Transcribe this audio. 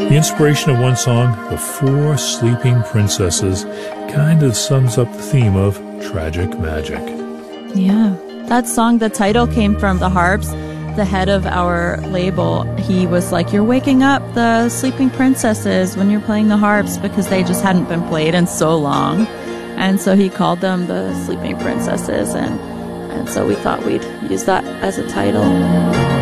The inspiration of one song, The Four Sleeping Princesses, kind of sums up the theme of tragic magic. Yeah. That song, the title came from the harps. The head of our label, he was like, you're waking up the sleeping princesses when you're playing the harps, because they just hadn't been played in so long. And so he called them the Sleeping Princesses, and so we thought we'd use that as a title.